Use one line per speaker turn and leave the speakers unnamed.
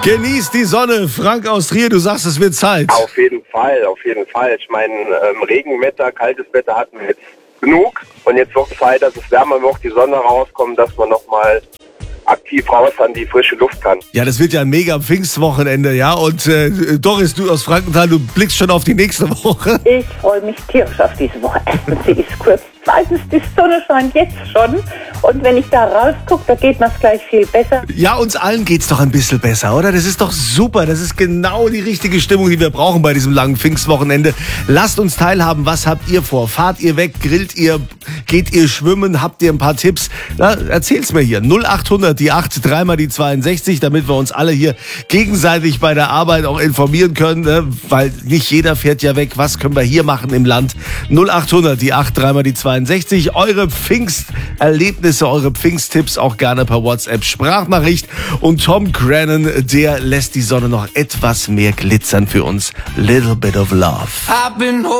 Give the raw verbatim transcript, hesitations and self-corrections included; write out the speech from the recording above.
Genießt die Sonne. Frank aus Trier, du sagst, es wird Zeit.
Auf jeden Fall, auf jeden Fall. Ich meine, ähm, Regenwetter, kaltes Wetter hatten wir jetzt genug. Und jetzt wird Zeit, dass es wärmer wird, die Sonne rauskommt, dass man nochmal aktiv raus an die frische Luft kann.
Ja, das wird ja ein mega Pfingstwochenende, ja. Und äh, Doris, du aus Frankenthal, du blickst schon auf die nächste Woche.
Ich freue mich tierisch auf diese Woche. Erstens, sie ist kurz. Zweitens, die Sonne scheint jetzt schon. Und wenn ich da rausgucke, da geht mir's gleich viel besser.
Ja, uns allen geht's doch ein bisschen besser, oder? Das ist doch super. Das ist genau die richtige Stimmung, die wir brauchen bei diesem langen Pfingstwochenende. Lasst uns teilhaben. Was habt ihr vor? Fahrt ihr weg? Grillt ihr? Geht ihr schwimmen? Habt ihr ein paar Tipps? Na, erzähl's mir hier. null achthundert, die acht, dreimal die zweiundsechzig, damit wir uns alle hier gegenseitig bei der Arbeit auch informieren können, ne? Weil nicht jeder fährt ja weg. Was können wir hier machen im Land? null achthundert, die acht, dreimal die zweiundsechzig. Eure Pfingsterlebnisse, eure Pfingsttipps auch gerne per WhatsApp-Sprachnachricht. Und Tom Grennan, der lässt die Sonne noch etwas mehr glitzern für uns. Little bit of love.